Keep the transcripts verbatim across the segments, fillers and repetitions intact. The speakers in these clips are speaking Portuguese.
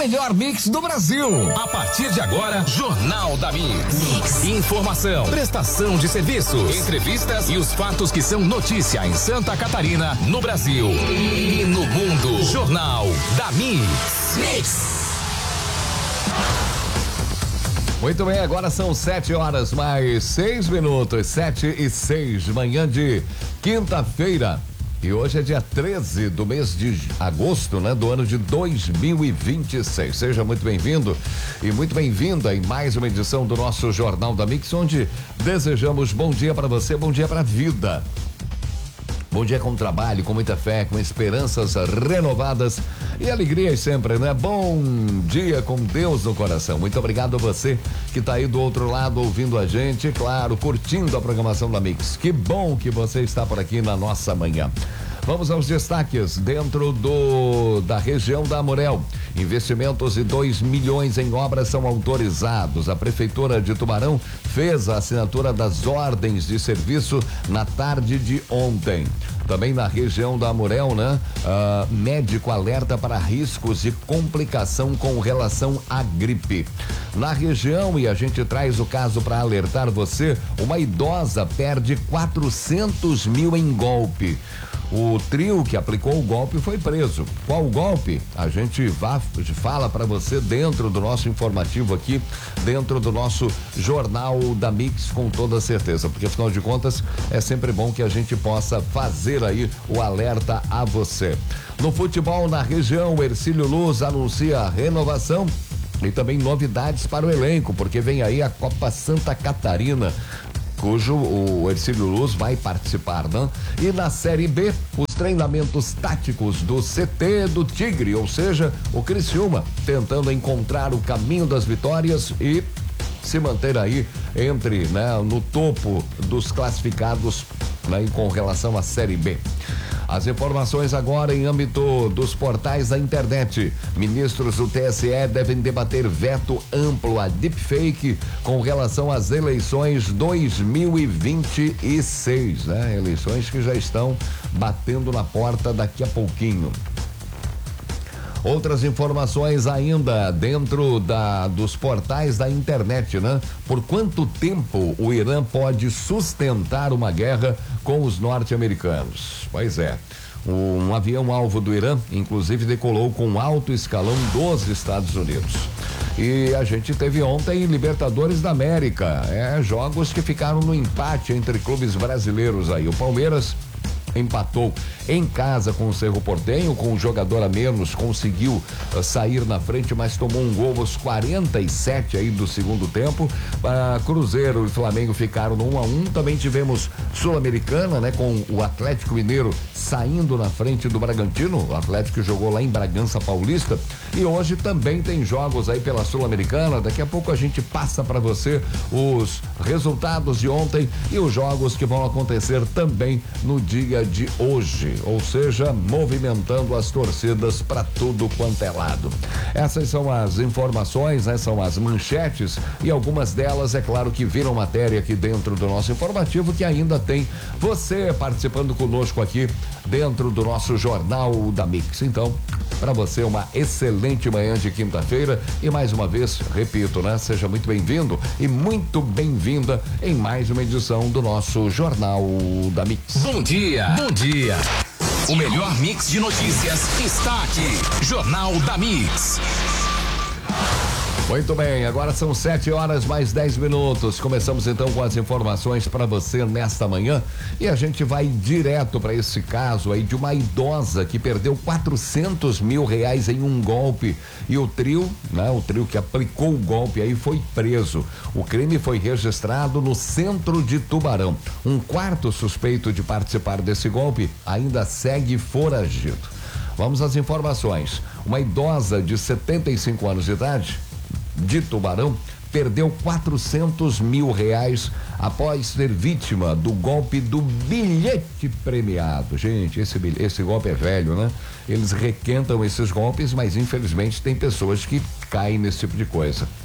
melhor mix do Brasil. A partir de agora, Jornal da Mix. Informação, prestação de serviços, entrevistas e os fatos que são notícia em Santa Catarina, no Brasil e no mundo. Jornal da Mix. Mix. Muito bem, agora são sete horas mais seis minutos, sete e seis, manhã de quinta-feira. E hoje é dia treze do mês de agosto, né? Do ano de dois mil e vinte e seis. Seja muito bem-vindo e muito bem-vinda em mais uma edição do nosso Jornal da Mix, onde desejamos bom dia para você, bom dia para a vida. Bom dia com trabalho, com muita fé, com esperanças renovadas e alegrias sempre, né? Bom dia com Deus no coração. Muito obrigado a você que está aí do outro lado ouvindo a gente, claro, curtindo a programação da Mix. Que bom que você está por aqui na nossa manhã. Vamos aos destaques dentro do da região da Amurel. Investimentos de dois milhões em obras são autorizados. A Prefeitura de Tubarão fez a assinatura das ordens de serviço na tarde de ontem. Também na região da Amurel, né? Uh, médico alerta para riscos de complicação com relação à gripe. Na região, e a gente traz o caso para alertar você, uma idosa perde quatrocentos mil em golpe. O trio que aplicou o golpe foi preso. Qual o golpe? A gente vá, fala para você dentro do nosso informativo aqui, dentro do nosso Jornal da Mix, com toda certeza, porque afinal de contas é sempre bom que a gente possa fazer aí o alerta a você. No futebol na região, o Hercílio Luz anuncia a renovação e também novidades para o elenco, porque vem aí a Copa Santa Catarina, cujo o Hercílio Luz vai participar, né? E na Série B, os treinamentos táticos do C T do Tigre, ou seja, o Criciúma, tentando encontrar o caminho das vitórias e se manter aí entre, né, no topo dos classificados, né, com relação à Série B. As informações agora em âmbito dos portais da internet. Ministros do T S E devem debater veto amplo a deepfake com relação às eleições dois mil e vinte e seis, né? Eleições que já estão batendo na porta daqui a pouquinho. Outras informações ainda dentro da, dos portais da internet, né? Por quanto tempo o Irã pode sustentar uma guerra com os norte-americanos? Pois é. Um avião alvo do Irã, inclusive, decolou com alto escalão dos Estados Unidos. E a gente teve ontem Libertadores da América. É, jogos que ficaram no empate entre clubes brasileiros aí. O Palmeiras empatou em casa com o Cerro Porteño, com um jogador a menos, conseguiu uh, sair na frente, mas tomou um gol aos quarenta e sete aí do segundo tempo. Uh, Cruzeiro e Flamengo ficaram no um a um. Também tivemos Sul-Americana, né? Com o Atlético Mineiro saindo na frente do Bragantino. O Atlético jogou lá em Bragança Paulista. E hoje também tem jogos aí pela Sul-Americana. Daqui a pouco a gente passa para você os resultados de ontem e os jogos que vão acontecer também no dia de hoje, ou seja, movimentando as torcidas para tudo quanto é lado. Essas são as informações, né? São as manchetes e algumas delas, é claro, que viram matéria aqui dentro do nosso informativo, que ainda tem você participando conosco aqui dentro do nosso Jornal da Mix. Então, para você, uma excelente manhã de quinta-feira e mais uma vez, repito, né? Seja muito bem-vindo e muito bem-vinda em mais uma edição do nosso Jornal da Mix. Bom dia! Bom dia! O melhor mix de notícias está aqui. Jornal da Mix. Muito bem, agora são sete horas mais dez minutos. Começamos então com as informações para você nesta manhã e a gente vai direto para esse caso aí de uma idosa que perdeu quatrocentos mil reais em um golpe e o trio, né? O trio que aplicou o golpe aí foi preso. O crime foi registrado no centro de Tubarão. Um quarto suspeito de participar desse golpe ainda segue foragido. Vamos às informações. Uma idosa de setenta e cinco anos de idade de Tubarão perdeu quatrocentos mil reais após ser vítima do golpe do bilhete premiado. Gente, esse, esse golpe é velho, né? Eles requentam esses golpes, mas infelizmente tem pessoas que caem nesse tipo de coisa.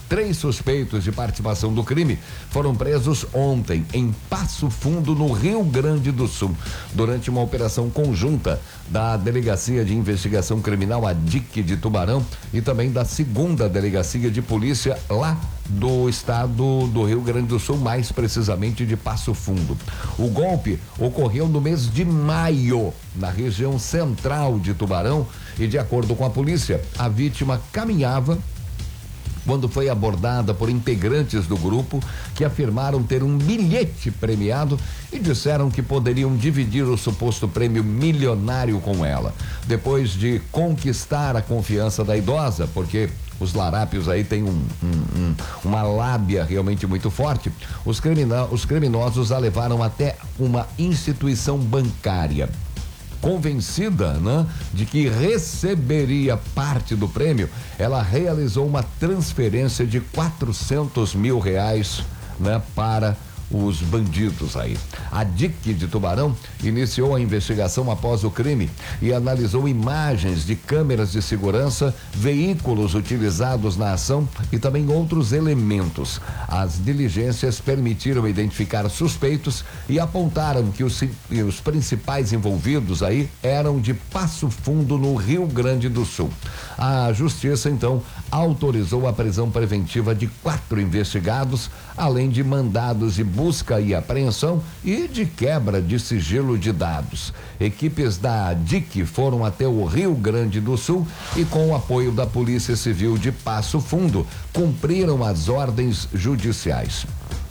Três suspeitos de participação do crime foram presos ontem em Passo Fundo, no Rio Grande do Sul, durante uma operação conjunta da Delegacia de Investigação Criminal, a D I C de Tubarão, e também da segunda Delegacia de Polícia lá do estado do Rio Grande do Sul, mais precisamente de Passo Fundo. O golpe ocorreu no mês de maio, na região central de Tubarão, e de acordo com a polícia, a vítima caminhava quando foi abordada por integrantes do grupo que afirmaram ter um bilhete premiado e disseram que poderiam dividir o suposto prêmio milionário com ela. Depois de conquistar a confiança da idosa, porque os larápios aí têm um, um, um, uma lábia realmente muito forte, os, crimina, os criminosos a levaram até uma instituição bancária. Convencida, né, de que receberia parte do prêmio, ela realizou uma transferência de quatrocentos mil reais, né, para os bandidos aí. A D I C de Tubarão iniciou a investigação após o crime e analisou imagens de câmeras de segurança, veículos utilizados na ação e também outros elementos. As diligências permitiram identificar suspeitos e apontaram que os, os principais envolvidos aí eram de Passo Fundo, no Rio Grande do Sul. A justiça então autorizou a prisão preventiva de quatro investigados, além de mandados de busca e apreensão e de quebra de sigilo de dados. Equipes da D I C foram até o Rio Grande do Sul e, com o apoio da Polícia Civil de Passo Fundo, cumpriram as ordens judiciais.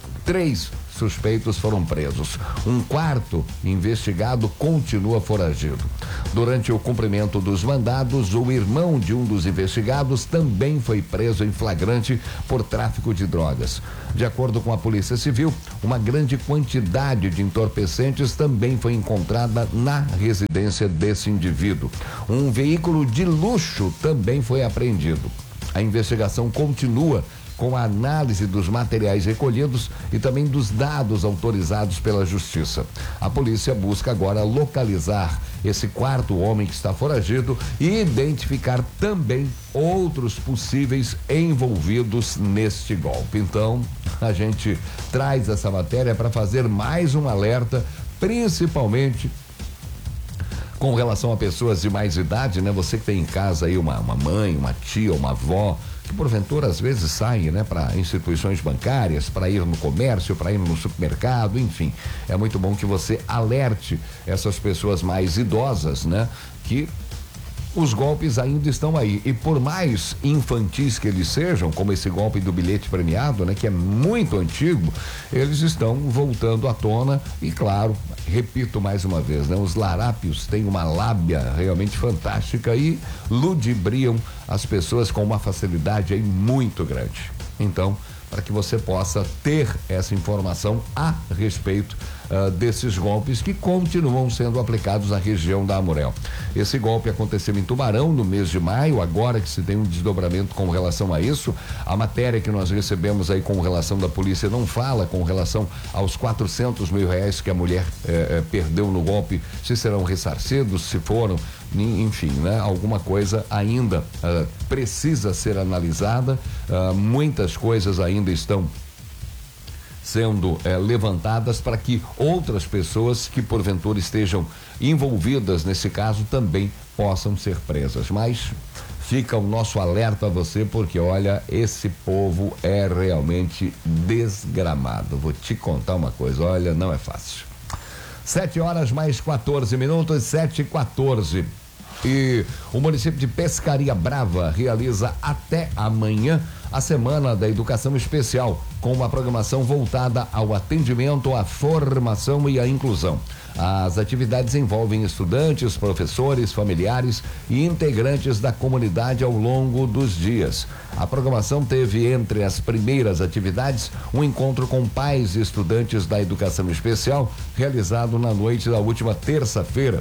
Três suspeitos foram presos. Um quarto investigado continua foragido. Durante o cumprimento dos mandados, o irmão de um dos investigados também foi preso em flagrante por tráfico de drogas. De acordo com a Polícia Civil, uma grande quantidade de entorpecentes também foi encontrada na residência desse indivíduo. Um veículo de luxo também foi apreendido. A investigação continua com a análise dos materiais recolhidos e também dos dados autorizados pela Justiça. A polícia busca agora localizar esse quarto homem que está foragido e identificar também outros possíveis envolvidos neste golpe. Então, a gente traz essa matéria para fazer mais um alerta, principalmente com relação a pessoas de mais idade, né? Você que tem em casa aí uma, uma mãe, uma tia, uma avó, que porventura às vezes saem, né, para instituições bancárias, para ir no comércio, para ir no supermercado, enfim. É muito bom que você alerte essas pessoas mais idosas, né, que os golpes ainda estão aí. E por mais infantis que eles sejam, como esse golpe do bilhete premiado, né, que é muito antigo, eles estão voltando à tona e, claro, repito mais uma vez, né, os larápios têm uma lábia realmente fantástica e ludibriam as pessoas com uma facilidade aí muito grande. Então, para que você possa ter essa informação a respeito uh, desses golpes que continuam sendo aplicados na região da Amurel. Esse golpe aconteceu em Tubarão no mês de maio, agora que se tem um desdobramento com relação a isso. A matéria que nós recebemos aí com relação da polícia não fala com relação aos quatrocentos mil reais que a mulher eh, eh, perdeu no golpe, se serão ressarcidos, se foram, enfim, né? Alguma coisa ainda uh, precisa ser analisada, uh, muitas coisas ainda estão sendo eh, levantadas para que outras pessoas que porventura estejam envolvidas nesse caso também possam ser presas. Mas fica o nosso alerta a você, porque olha, esse povo é realmente desgramado. Vou te contar uma coisa, olha, não é fácil. Sete horas mais quatorze minutos, sete e quatorze. E o município de Pescaria Brava realiza até amanhã a Semana da Educação Especial, com uma programação voltada ao atendimento, à formação e à inclusão. As atividades envolvem estudantes, professores, familiares e integrantes da comunidade ao longo dos dias. A programação teve entre as primeiras atividades um encontro com pais e estudantes da educação especial, realizado na noite da última terça-feira.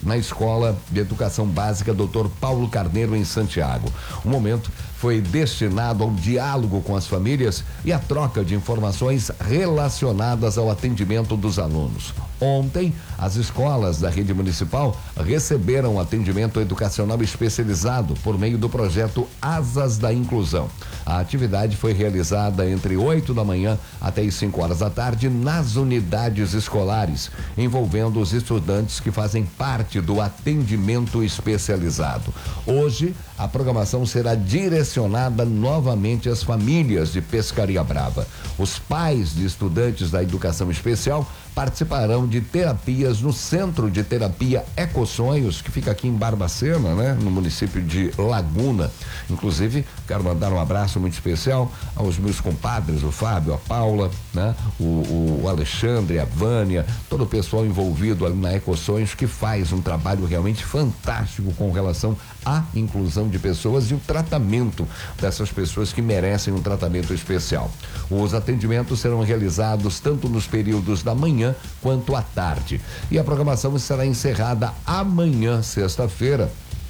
na Escola de Educação Básica doutor Paulo Carneiro, em Santiago. O momento foi destinado ao diálogo com as famílias e à troca de informações relacionadas ao atendimento dos alunos. Ontem, as escolas da rede municipal receberam atendimento educacional especializado por meio do projeto Asas da Inclusão. A atividade foi realizada entre oito da manhã até as cinco horas da tarde nas unidades escolares, envolvendo os estudantes que fazem parte do atendimento especializado. Hoje, a programação será direcionada novamente às famílias de Pescaria Brava. Os pais de estudantes da educação especial participarão de terapias no Centro de Terapia Ecosonhos, que fica aqui em Barbacena, né? No município de Laguna. Inclusive, quero mandar um abraço muito especial aos meus compadres, o Fábio, a Paula, né? O, o Alexandre, a Vânia, todo o pessoal envolvido ali na Ecosonhos, que faz um trabalho realmente fantástico com relação à inclusão de pessoas e o tratamento dessas pessoas que merecem um tratamento especial. Os atendimentos serão realizados tanto nos períodos da manhã quanto à tarde. E a programação será encerrada amanhã, sexta-feira,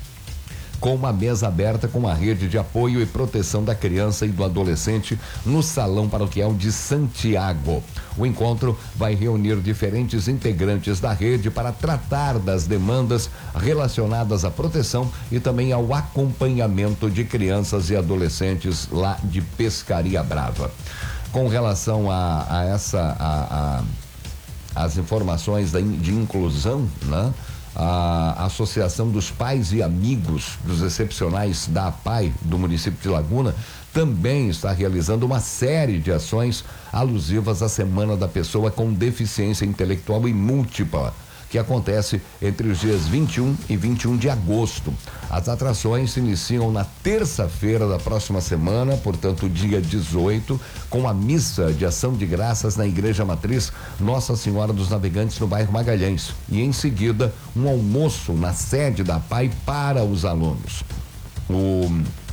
com uma mesa aberta com a rede de apoio e proteção da criança e do adolescente no Salão Paroquial de Santiago. O encontro vai reunir diferentes integrantes da rede para tratar das demandas relacionadas à proteção e também ao acompanhamento de crianças e adolescentes lá de Pescaria Brava. Com relação a, a essa a, a as informações da, de inclusão, né? A Associação dos Pais e Amigos dos Excepcionais da APAI do município de Laguna também está realizando uma série de ações alusivas à Semana da Pessoa com Deficiência Intelectual e Múltipla, que acontece entre os dias vinte e um e vinte e um de agosto. As atrações se iniciam na terça-feira da próxima semana, portanto, dia dezoito, com a missa de ação de graças na Igreja Matriz Nossa Senhora dos Navegantes, no bairro Magalhães. E em seguida, um almoço na sede da APAI para os alunos. O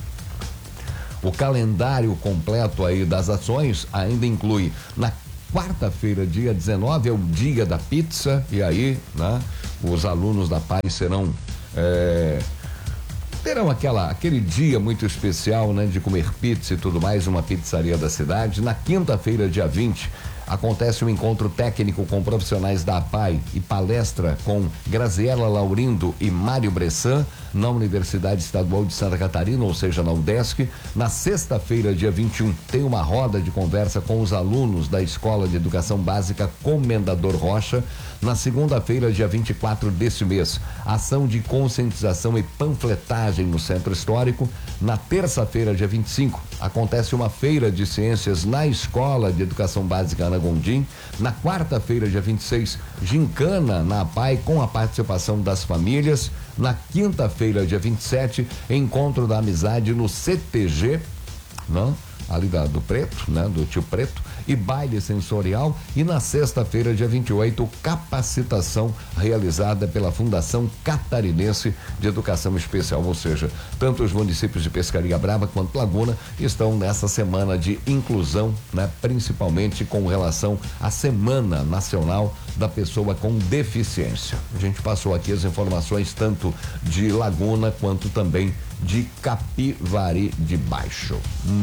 O calendário completo aí das ações ainda inclui na quarta-feira, dia dezenove, é o dia da pizza, e aí, né, os alunos da APAI serão é, terão aquela, aquele dia muito especial, né, de comer pizza e tudo mais, uma pizzaria da cidade. Na quinta-feira, dia vinte, acontece um encontro técnico com profissionais da APAI e palestra com Graziela Laurindo e Mário Bressan na Universidade Estadual de Santa Catarina, ou seja, na UDESC. Na sexta-feira, dia vinte e um, tem uma roda de conversa com os alunos da Escola de Educação Básica Comendador Rocha. Na segunda-feira, dia vinte e quatro desse mês, ação de conscientização e panfletagem no Centro Histórico. Na terça-feira, dia vinte e cinco, acontece uma feira de ciências na Escola de Educação Básica Ana Gondim. Na quarta-feira, dia vinte e seis, gincana na APAI com a participação das famílias. Na quinta-feira, dia vinte e sete, encontro da amizade no C T G, não? Ali da, do Preto, né? Do Tio Preto, e baile sensorial. E na sexta-feira, dia vinte e oito, capacitação realizada pela Fundação Catarinense de Educação Especial, ou seja, tanto os municípios de Pescaria Brava quanto Laguna estão nessa semana de inclusão, né? Principalmente com relação à Semana Nacional da Pessoa com Deficiência. A gente passou aqui as informações tanto de Laguna quanto também de Capivari de Baixo.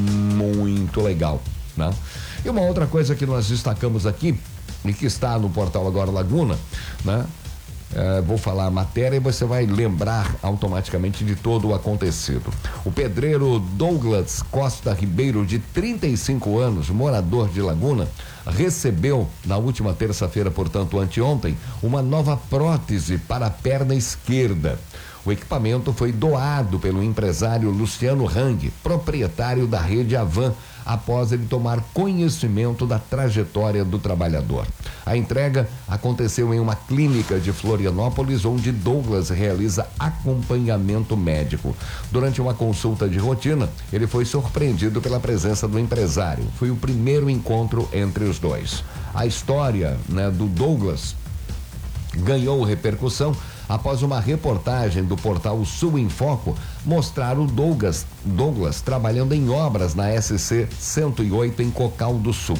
Muito legal, né? E uma outra coisa que nós destacamos aqui e que está no portal Agora Laguna, né? É, vou falar a matéria e você vai lembrar automaticamente de todo o acontecido. O pedreiro Douglas Costa Ribeiro, de trinta e cinco anos, morador de Laguna, recebeu na última terça-feira, portanto anteontem, uma nova prótese para a perna esquerda. O equipamento foi doado pelo empresário Luciano Hang, proprietário da rede Avan, após ele tomar conhecimento da trajetória do trabalhador. A entrega aconteceu em uma clínica de Florianópolis, onde Douglas realiza acompanhamento médico. Durante uma consulta de rotina, ele foi surpreendido pela presença do empresário. Foi o primeiro encontro entre os dois. A história, né, do Douglas ganhou repercussão após uma reportagem do portal Sul em Foco mostrar o Douglas, Douglas trabalhando em obras na S C cento e oito em Cocal do Sul.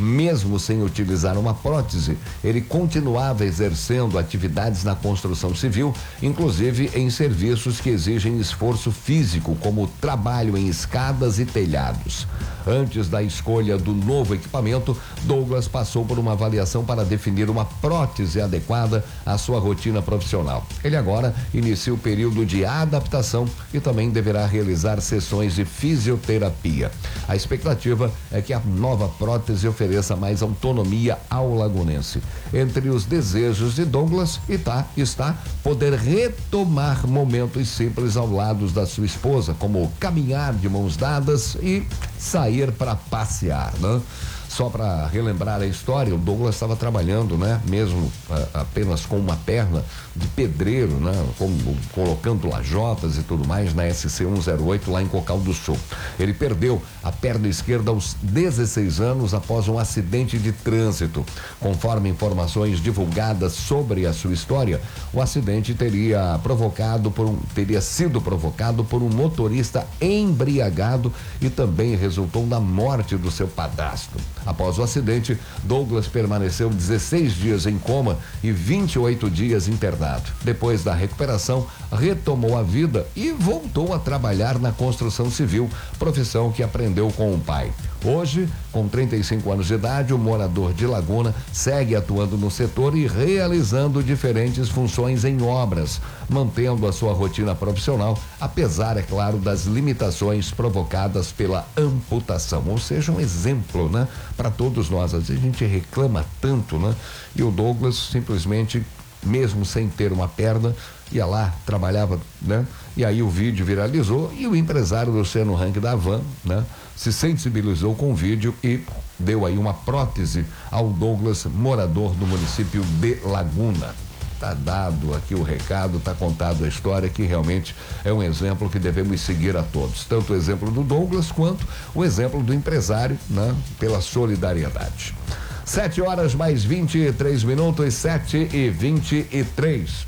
Mesmo sem utilizar uma prótese, ele continuava exercendo atividades na construção civil, inclusive em serviços que exigem esforço físico, como trabalho em escadas e telhados. Antes da escolha do novo equipamento, Douglas passou por uma avaliação para definir uma prótese adequada à sua rotina profissional. Ele agora inicia o período de adaptação e também deverá realizar sessões de fisioterapia. A expectativa é que a nova prótese ofereça mais autonomia ao lagunense. Entre os desejos de Douglas está, está poder retomar momentos simples ao lado da sua esposa, como caminhar de mãos dadas e sair para passear, né? Só para relembrar a história, o Douglas estava trabalhando, né? Mesmo a, apenas com uma perna de pedreiro, né? Como, colocando lajotas e tudo mais na S C cento e oito lá em Cocal do Sul. Ele perdeu a perna esquerda aos dezesseis anos após um acidente de trânsito. Conforme informações divulgadas sobre a sua história, o acidente teria provocado por um, teria sido provocado por um motorista embriagado e também resultou na morte do seu padrasto. Após o acidente, Douglas permaneceu dezesseis dias em coma e vinte e oito dias internado. Depois da recuperação, retomou a vida e voltou a trabalhar na construção civil, profissão que aprendeu com o pai. Hoje, com trinta e cinco anos de idade, o morador de Laguna segue atuando no setor e realizando diferentes funções em obras, mantendo a sua rotina profissional, apesar, é claro, das limitações provocadas pela amputação. Ou seja, um exemplo, né? Para todos nós. Às vezes a gente reclama tanto, né? E o Douglas simplesmente, mesmo sem ter uma perna, ia lá, trabalhava, né? E aí o vídeo viralizou e o empresário Luciano Rank da Van, né? Se sensibilizou com o vídeo e deu aí uma prótese ao Douglas, morador do município de Laguna. Tá dado aqui o recado, tá contado a história, que realmente é um exemplo que devemos seguir a todos. Tanto o exemplo do Douglas quanto o exemplo do empresário, né? Pela solidariedade. Sete horas mais vinte e três minutos, sete e vinte e três.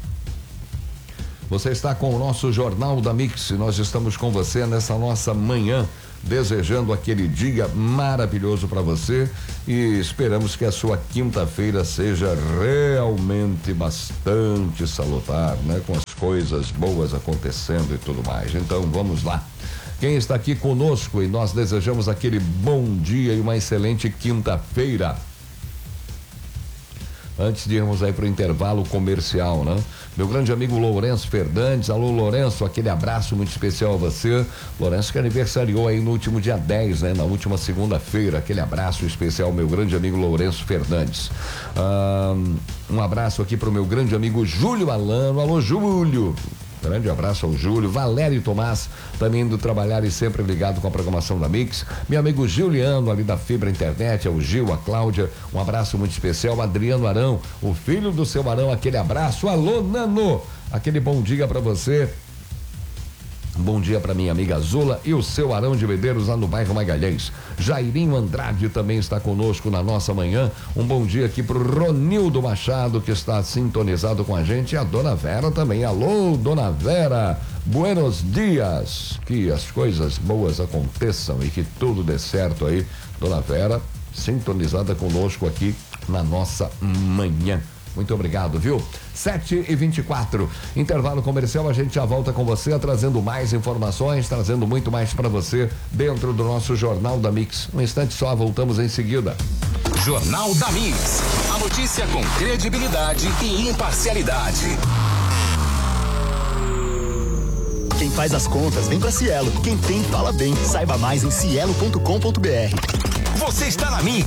Você está com o nosso Jornal da Mix. Nós estamos com você nessa nossa manhã, desejando aquele dia maravilhoso para você e esperamos que a sua quinta-feira seja realmente bastante salutar, né? Com as coisas boas acontecendo e tudo mais. Então vamos lá. Quem está aqui conosco e nós desejamos aquele bom dia e uma excelente quinta-feira. Antes de irmos aí para o intervalo comercial, né? Meu grande amigo Lourenço Fernandes. Alô, Lourenço, aquele abraço muito especial a você. Lourenço que aniversariou aí no último dia dez, né? Na última segunda-feira. Aquele abraço especial, meu grande amigo Lourenço Fernandes. Ah, um abraço aqui para o meu grande amigo Júlio Alano. Alô, Júlio. Grande abraço ao Júlio, Valério Tomás, também indo trabalhar e sempre ligado com a programação da Mix. Meu amigo Juliano, ali da Fibra Internet, é o Gil, a Cláudia, um abraço muito especial. Adriano Arão, o filho do seu Arão, aquele abraço. Alô, Nano, aquele bom dia pra você. Bom dia para minha amiga Zula e o seu Arão de Medeiros lá no bairro Magalhães. Jairinho Andrade também está conosco na nossa manhã. Um bom dia aqui pro Ronildo Machado, que está sintonizado com a gente, e a Dona Vera também. Alô, Dona Vera, buenos dias, que as coisas boas aconteçam e que tudo dê certo aí. Dona Vera, sintonizada conosco aqui na nossa manhã. Muito obrigado, viu? sete e vinte e quatro. Intervalo comercial, a gente já volta com você, trazendo mais informações, trazendo muito mais para você dentro do nosso Jornal da Mix. Um instante só, voltamos em seguida. Jornal da Mix. A notícia com credibilidade e imparcialidade. Quem faz as contas vem pra Cielo. Quem tem fala bem. Saiba mais em cielo ponto com ponto br. Você está na Mix.